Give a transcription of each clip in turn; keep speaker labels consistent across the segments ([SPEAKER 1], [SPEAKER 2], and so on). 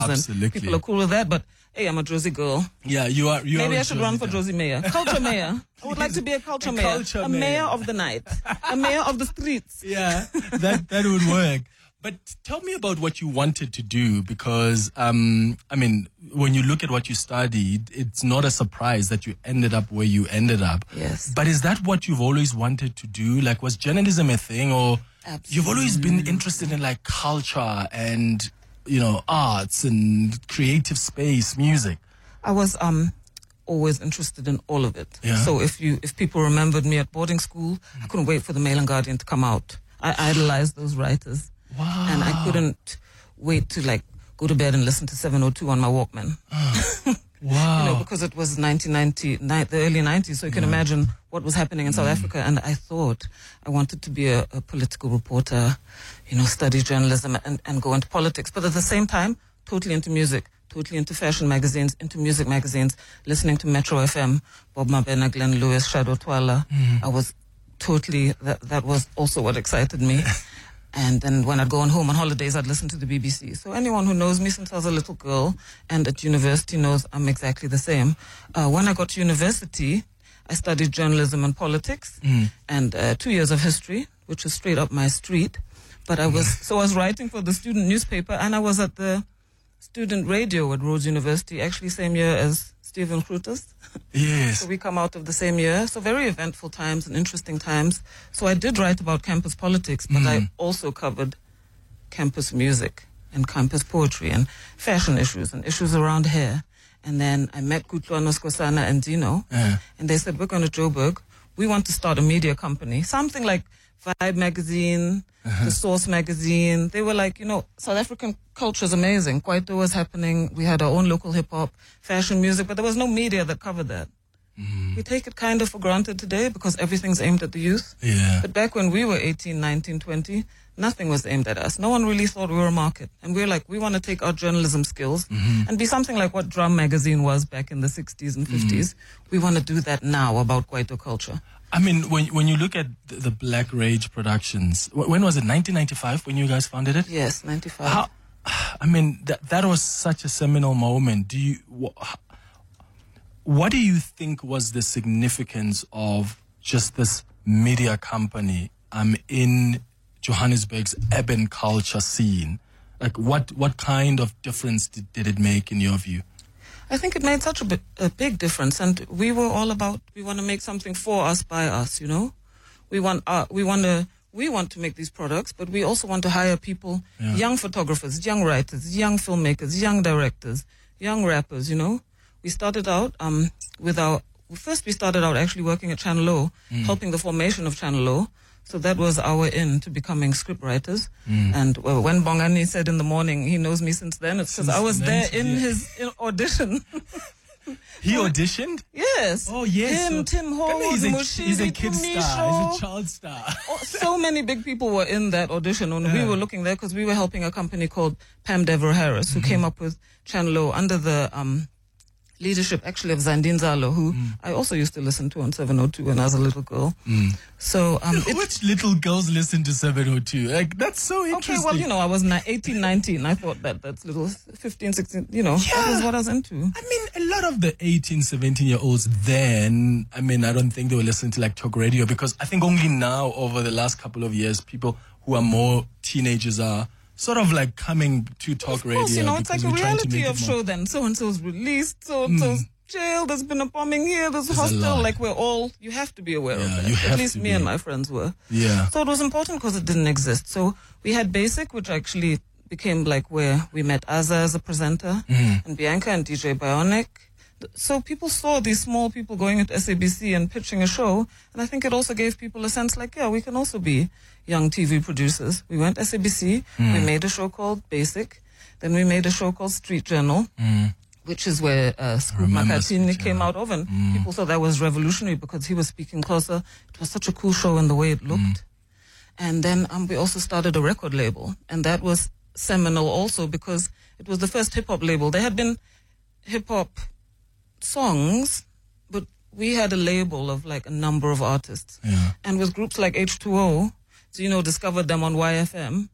[SPEAKER 1] Absolutely.
[SPEAKER 2] And people are cool with that, but hey, I'm a Josie girl.
[SPEAKER 1] Yeah, you are.
[SPEAKER 2] Maybe I should run for
[SPEAKER 1] girl.
[SPEAKER 2] Josie Mayor. Culture mayor. I would like to be a culture mayor. A mayor of the night. A mayor of the streets.
[SPEAKER 1] Yeah, that would work. But tell me about what you wanted to do, because, I mean, when you look at what you studied, it's not a surprise that you ended up where you ended up.
[SPEAKER 2] Yes.
[SPEAKER 1] But is that what you've always wanted to do? Like, was journalism a thing, or
[SPEAKER 2] Absolutely.
[SPEAKER 1] you've always been interested in like culture and, arts and creative space, music?
[SPEAKER 2] I was always interested in all of it.
[SPEAKER 1] Yeah.
[SPEAKER 2] So if people remembered me at boarding school, I couldn't wait for the Mail and Guardian to come out. I idolized those writers.
[SPEAKER 1] Wow.
[SPEAKER 2] And I couldn't wait to go to bed and listen to 702 on my Walkman.
[SPEAKER 1] Wow.
[SPEAKER 2] Because it was 1990, the early 90s, so you can imagine what was happening in South Africa. And I thought I wanted to be a political reporter, study journalism and go into politics. But at the same time, totally into music, totally into fashion magazines, into music magazines, listening to Metro FM, Bob Mabena, Glenn Lewis, Shadow Twala. I was totally, that was also what excited me. And then when I'd go home on holidays, I'd listen to the BBC. So anyone who knows me since I was a little girl and at university knows I'm exactly the same. When I got to university, I studied journalism and politics and 2 years of history, which is straight up my street. But I was writing for the student newspaper, and I was at the student radio at Rhodes University, actually same year as Stephen Grootes.
[SPEAKER 1] Yes.
[SPEAKER 2] So we come out of the same year. So very eventful times and interesting times. So I did write about campus politics, but I also covered campus music and campus poetry and fashion issues and issues around hair. And then I met Kutlwano Skosana and Dino, and they said, we're going to Joburg. We want to start a media company, something like Vibe magazine, The Source magazine. They were like, South African culture is amazing. Kwaito was happening. We had our own local hip-hop, fashion, music, but there was no media that covered that. We take it kind of for granted today because everything's aimed at the youth.
[SPEAKER 1] Yeah.
[SPEAKER 2] But back when we were 18, 19, 20, nothing was aimed at us. No one really thought we were a market. And we were like, we want to take our journalism skills and be something like what Drum magazine was back in the 60s and 50s. We want to do that now about Kwaito culture.
[SPEAKER 1] I mean, when you look at the Black Rage Productions, when was it? 1995 when you guys founded it?
[SPEAKER 2] Yes, 95.
[SPEAKER 1] That was such a seminal moment. What do you think was the significance of just this media company in Johannesburg's urban culture scene? Like, what kind of difference did it make in your view?
[SPEAKER 2] I think it made such a big difference, and we were all about, we want to make something for us, by us, We want to make these products, but we also want to hire people, young photographers, young writers, young filmmakers, young directors, young rappers, We started out we started out actually working at Channel O, helping the formation of Channel O. So that was our in to becoming scriptwriters. And when Bongani said in the morning, he knows me since then, it's because I was there in his audition.
[SPEAKER 1] He auditioned?
[SPEAKER 2] Yes.
[SPEAKER 1] Oh, yes.
[SPEAKER 2] Him, Tim Ho,
[SPEAKER 1] He's a kid star. He's a child star.
[SPEAKER 2] So many big people were in that audition when we were looking there because we were helping a company called Pam Dever Harris, who came up with Channel O under the leadership actually of Zandine Zalo, who I also used to listen to on 702 when I was a little girl. So
[SPEAKER 1] which little girls listen to 702? Like, that's so interesting.
[SPEAKER 2] Okay, well, I was 18, 19. I thought that's little 15, 16, that was what I was into.
[SPEAKER 1] I mean, a lot of the 18, 17-year-olds then, I don't think they were listening to like talk radio, because I think only now over the last couple of years, people who are more teenagers are sort of like coming to talk radio.
[SPEAKER 2] Of course, it's like a reality of show then. So-and-so's released, so-and-so's jail, there's been a bombing here, there's a hostel, like you have to be aware of that. At least me and my friends were.
[SPEAKER 1] Yeah.
[SPEAKER 2] So it was important because it didn't exist. So we had Basic, which actually became like where we met Azza as a presenter, and Bianca and DJ Bionic. So people saw these small people going into SABC and pitching a show, and I think it also gave people a sense like, we can also be young TV producers. We went SABC, we made a show called Basic, then we made a show called Street Journal, which is where Scoop Makatini came out of, and people thought that was revolutionary because he was speaking closer. It was such a cool show in the way it looked. And then we also started a record label, and that was seminal also because it was the first hip-hop label. There had been hip-hop songs, but we had a label of like a number of artists. And with groups like H2O, so, discovered them on YFM.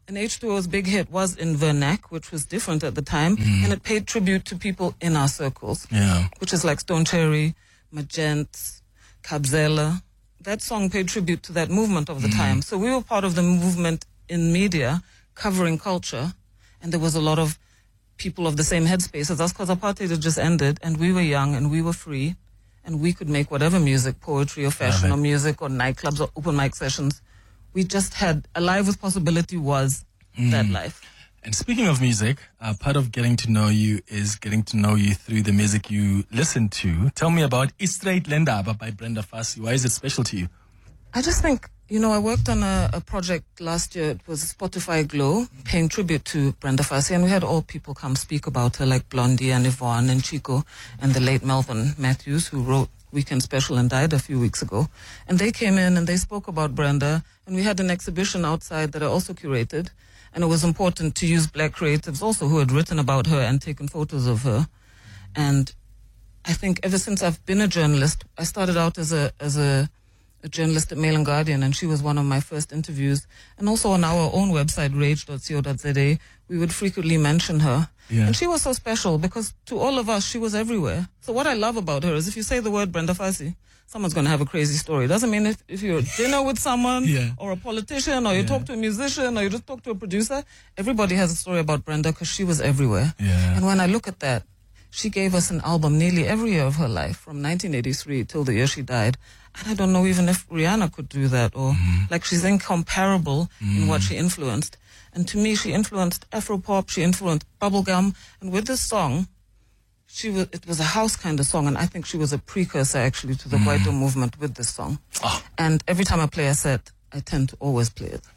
[SPEAKER 2] And H2O's big hit was in Vernac, which was different at the time, and it paid tribute to people in our circles, which is like Stone Cherry, Magent, Kabzela. That song paid tribute to that movement of the time. So we were part of the movement in media covering culture, and there was a lot of people of the same headspace as us because apartheid had just ended, and we were young and we were free, and we could make whatever music, poetry or fashion or music or nightclubs or open mic sessions. We just had Alive with Possibility was that life.
[SPEAKER 1] And speaking of music, part of getting to know you is getting to know you through the music you listen to. Tell me about Straight Lendaba by Brenda Fassie. Why is it special to you?
[SPEAKER 2] I just think, I worked on a project last year. It was Spotify Glow, paying tribute to Brenda Fassie, and we had all people come speak about her, like Blondie and Yvonne and Chico and the late Melvin Matthews, who wrote Weekend Special and died a few weeks ago. And they came in and they spoke about Brenda, and we had an exhibition outside that I also curated. And it was important to use black creatives also who had written about her and taken photos of her. And I think ever since I've been a journalist, I started out as a journalist at Mail and Guardian, and she was one of my first interviews. And also on our own website, rage.co.za, we would frequently mention her.
[SPEAKER 1] Yeah.
[SPEAKER 2] And she was so special because to all of us, she was everywhere. So what I love about her is if you say the word Brenda Fassie, someone's going to have a crazy story. It doesn't mean if you're at dinner with someone or a politician or you talk to a musician or you just talk to a producer, everybody has a story about Brenda because she was everywhere.
[SPEAKER 1] Yeah.
[SPEAKER 2] And when I look at that, she gave us an album nearly every year of her life from 1983 till the year she died. And I don't know even if Rihanna could do that or like she's incomparable in what she influenced. And to me, she influenced Afropop, she influenced bubblegum. And with this song, it was a house kind of song, and I think she was a precursor actually to the Kwaito movement with this song. And every time I play a set, I tend to always play it.